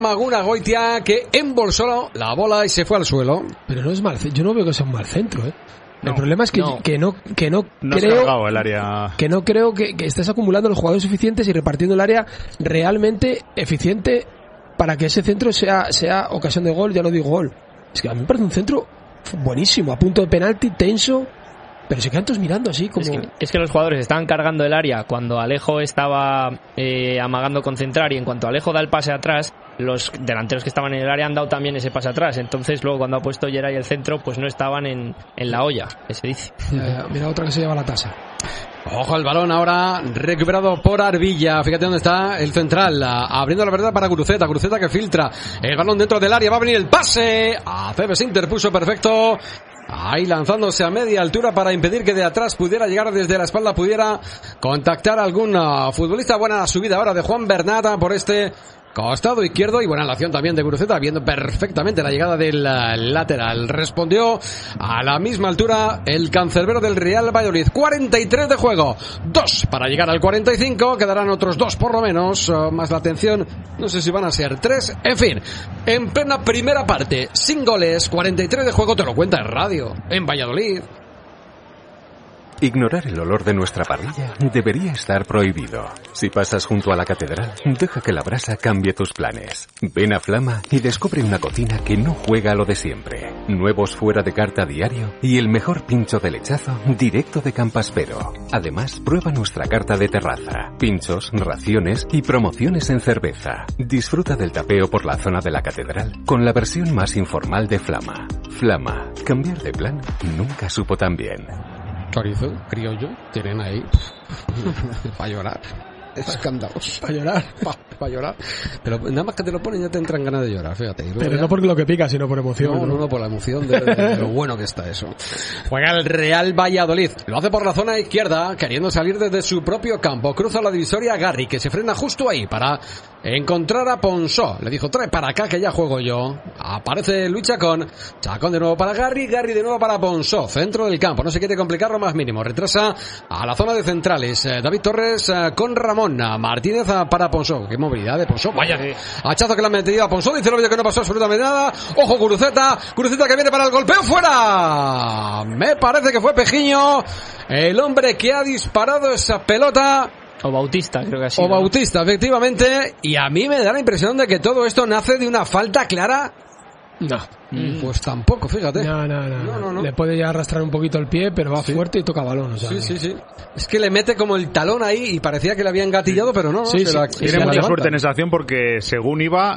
Maguna Goitia, que embolsó la bola y se fue al suelo. Pero no es mal, yo no veo que sea un mal centro, ¿eh? El problema es que no creo el área. Que no creo que estés acumulando los jugadores suficientes y repartiendo el área realmente eficiente para que ese centro sea ocasión de gol. Ya no digo gol, es que a mí me parece un centro buenísimo, a punto de penalti, tenso, pero se quedan todos mirando así como... Es que los jugadores estaban cargando el área cuando Alejo estaba amagando concentrar, y en cuanto Alejo da el pase atrás, los delanteros que estaban en el área han dado también ese pase atrás. Entonces luego cuando ha puesto Geray el centro, pues no estaban en la olla, que se dice. Mira otra que se lleva la tasa. Ojo al balón ahora, recuperado por Arvilla. Fíjate dónde está el central, abriendo la verdad para Guruceta que filtra el balón dentro del área. Va a venir el pase, Aceves se interpuso perfecto, ahí lanzándose a media altura para impedir que de atrás pudiera llegar, desde la espalda pudiera contactar a algún futbolista. Buena subida ahora de Juan Bernat por este costado izquierdo, y buena la acción también de Guruceta, viendo perfectamente la llegada del lateral. Respondió a la misma altura el cancerbero del Real Valladolid. 43 de juego, 2 para llegar al 45, quedarán otros 2 por lo menos, más la atención, no sé si van a ser 3, en fin, en plena primera parte, sin goles, 43 de juego, te lo cuenta en radio, en Valladolid. Ignorar el olor de nuestra parrilla debería estar prohibido. Si pasas junto a la catedral, deja que la brasa cambie tus planes. Ven a Flama y descubre una cocina que no juega a lo de siempre. Nuevos fuera de carta diario y el mejor pincho de lechazo directo de Campaspero. Además, prueba nuestra carta de terraza, pinchos, raciones y promociones en cerveza. Disfruta del tapeo por la zona de la catedral con la versión más informal de Flama. Flama, cambiar de plan nunca supo tan bien. Chorizo, criollo, tienen ahí para llorar. Escándalos. Para llorar. Para llorar. Pero nada más que te lo ponen ya te entran ganas de llorar, fíjate. Pero no por lo que pica, sino por emoción. No, por la emoción de lo bueno que está eso. Juega el Real Valladolid. Lo hace por la zona izquierda, queriendo salir desde su propio campo. Cruza la divisoria Garri, que se frena justo ahí para encontrar a Ponsó. Le dijo, trae para acá que ya juego yo. Aparece Luis Chacón. Chacón de nuevo para Garri de nuevo para Ponsó. Centro del campo, no se quiere complicar lo más mínimo. Retrasa a la zona de centrales. David Torres con Ramón. Martínez para Ponsó. Qué movilidad de Ponsó. Vaya hachazo que le ha metido a Ponsó. Dice el vídeo que no pasó absolutamente nada. Ojo, Guruceta que viene para el golpeo. ¡Fuera! Me parece que fue Pejiño el hombre que ha disparado esa pelota. O Bautista, creo que ha sido. O Bautista, efectivamente. Y a mí me da la impresión de que todo esto nace de una falta clara. No. Pues tampoco, fíjate. No. Le puede ya arrastrar un poquito el pie, pero va fuerte y toca balón. O sea, sí. Es que le mete como el talón ahí y parecía que le había engatillado, pero no. Tiene mucha suerte en esa acción porque según iba...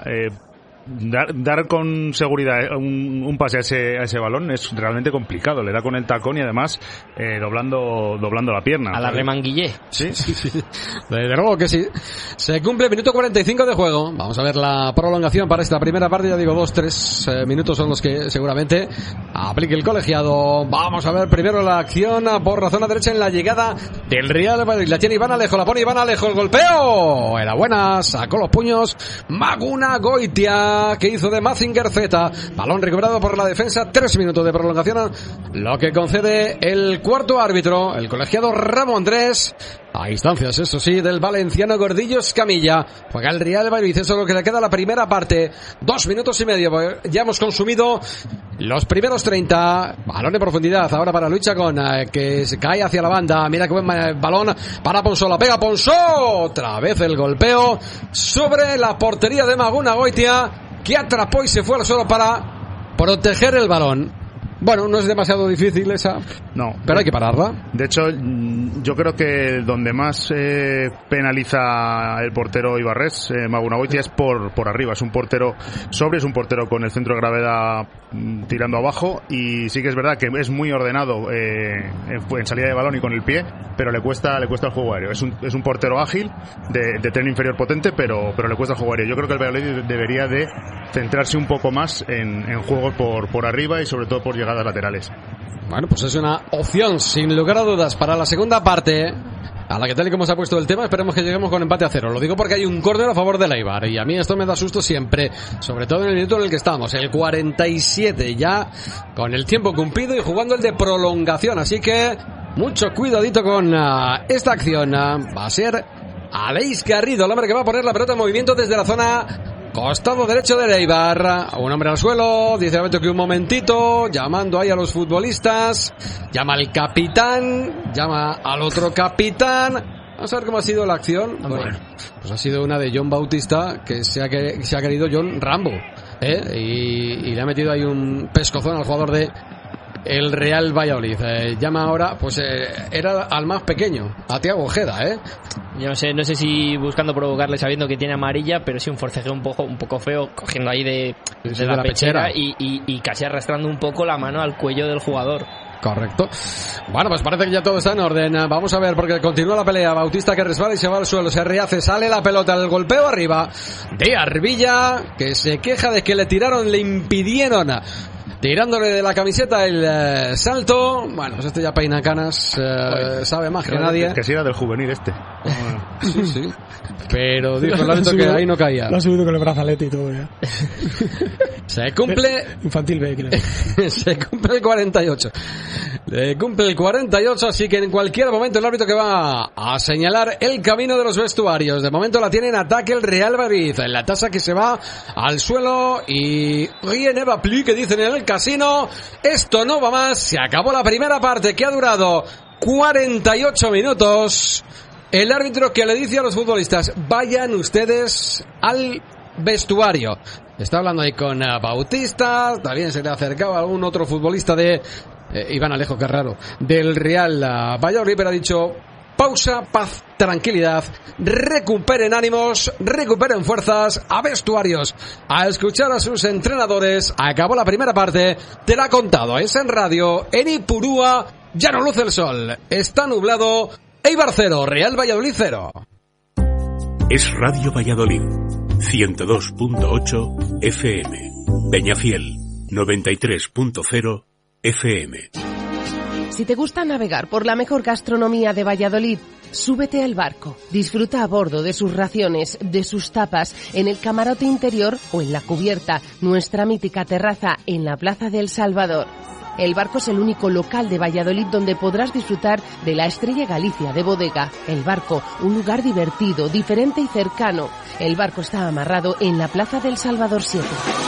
Dar con seguridad un pase a ese balón es realmente complicado. Le da con el tacón y además doblando la pierna. A la Remanguillé. Sí. Desde luego que sí. Se cumple minuto 45 de juego. Vamos a ver la prolongación para esta primera parte. Ya digo, 2-3 minutos son los que seguramente aplique el colegiado. Vamos a ver primero la acción por la zona derecha en la llegada del Real Valladolid. La tiene Iván Alejo, la pone Iván Alejo, el golpeo. Era buena, sacó los puños Maguna Goitia, que hizo de Mazinger Z. Balón recuperado por la defensa. 3 minutos de prolongación, lo que concede el cuarto árbitro, el colegiado Ramón Andrés, a instancias, eso sí, del valenciano Gordillo Escamilla. Juega el Real Valladolid. Eso es lo que le queda a la primera parte. 2 minutos y medio. Ya hemos consumido los primeros 30. Balón de profundidad ahora para Luis Chacón, que se cae hacia la banda. Mira qué buen balón para Ponsó. La pega Ponsó. Otra vez el golpeo sobre la portería de Maguna Goitia, que atrapó y se fue al suelo para proteger el balón. Bueno, no es demasiado difícil esa. No. Pero hay que pararla. De hecho, yo creo que donde más penaliza el portero Ibarres, Maguna Goitia, es por arriba. Es un portero sobrio, es un portero con el centro de gravedad tirando abajo, y sí que es verdad que es muy ordenado en salida de balón y con el pie, pero le cuesta el juego aéreo. Es un portero ágil, de tren inferior potente, pero le cuesta el juego aéreo. Yo creo que el Valladolid debería de centrarse un poco más en juego por arriba y sobre todo por llegadas laterales. Bueno, pues es una opción sin lugar a dudas para la segunda parte, a la que tal y como se ha puesto el tema esperemos que lleguemos con empate a 0. Lo digo porque hay un córner a favor del Eibar y a mí esto me da susto siempre, sobre todo en el minuto en el que estamos, el 47, ya con el tiempo cumplido y jugando el de prolongación, así que mucho cuidadito con esta acción. Va a ser Aleix Garrido el hombre que va a poner la pelota en movimiento desde la zona costado derecho de Eibar. Un hombre al suelo, dice Beto que un momentito, llamando ahí a los futbolistas, llama al capitán, llama al otro capitán. Vamos a ver cómo ha sido la acción. Bueno, pues ha sido una de John Bautista que se ha querido John Rambo, y le ha metido ahí un pescozón al jugador de el Real Valladolid. Llama ahora, pues era al más pequeño, a Thiago Ojeda, Yo no sé si buscando provocarle sabiendo que tiene amarilla, pero sí un forcejeo un poco feo, cogiendo ahí de la pechera y casi arrastrando un poco la mano al cuello del jugador. Correcto. Bueno, pues parece que ya todo está en orden. Vamos a ver, porque continúa la pelea. Bautista que resbala y se va al suelo, se rehace, sale la pelota, el golpeo arriba de Arbilla, que se queja de que le impidieron tirándole de la camiseta el salto. Bueno, pues este ya peina canas, sabe más que nadie. Que si era del juvenil este. Sí. Pero dijo el árbitro que ahí no caía. Lo ha subido con el brazalete y todo ya. Se cumple... Infantil B, creo. Se cumple el 48. Cumple el 48, así que en cualquier momento el árbitro que va a señalar el camino de los vestuarios. De momento la tiene en ataque el Real Madrid. La tasa que se va al suelo y... Rien ne va plus, que dicen en el casino. Esto no va más. Se acabó la primera parte, que ha durado 48 minutos. El árbitro que le dice a los futbolistas: vayan ustedes al vestuario. Está hablando ahí con Bautista. También se le acercaba algún otro futbolista de Iván Alejo, qué raro, del Real Valladolid, pero ha dicho: pausa, paz, tranquilidad, recuperen ánimos, recuperen fuerzas, a vestuarios, a escuchar a sus entrenadores. Acabó la primera parte, te la ha contado, es en radio, en Ipurúa, ya no luce el sol, está nublado. Eibar 0, Real Valladolid 0. Es Radio Valladolid, 102.8 FM, Peñafiel, 93.0 FM. Si te gusta navegar por la mejor gastronomía de Valladolid, súbete al barco. Disfruta a bordo de sus raciones, de sus tapas, en el camarote interior o en la cubierta, nuestra mítica terraza en la Plaza del Salvador. El Barco es el único local de Valladolid donde podrás disfrutar de la Estrella Galicia de bodega. El Barco, un lugar divertido, diferente y cercano. El Barco está amarrado en la Plaza del Salvador 7.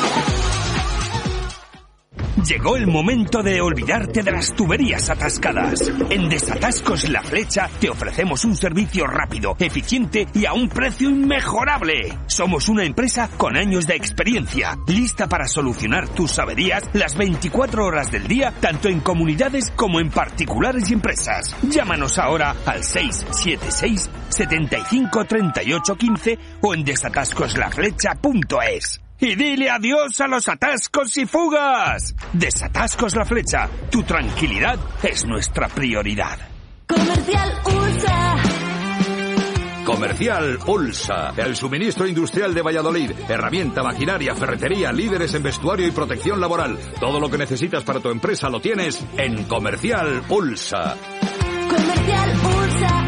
Llegó el momento de olvidarte de las tuberías atascadas. En Desatascos La Flecha te ofrecemos un servicio rápido, eficiente y a un precio inmejorable. Somos una empresa con años de experiencia, lista para solucionar tus averías las 24 horas del día, tanto en comunidades como en particulares y empresas. Llámanos ahora al 676 75 38 15 o en desatascoslaflecha.es. Y dile adiós a los atascos y fugas. Desatascos La Flecha. Tu tranquilidad es nuestra prioridad. Comercial USA. Comercial Ulsa, el suministro industrial de Valladolid. Herramienta, maquinaria, ferretería, líderes en vestuario y protección laboral. Todo lo que necesitas para tu empresa lo tienes en Comercial Ulsa. Comercial USA,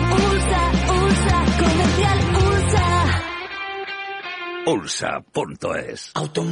Comercial USA. Ulsa.es.